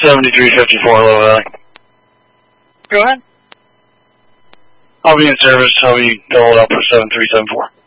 7354, Low Valley. Go ahead. I'll be in service. I'll be doubled up for 7374.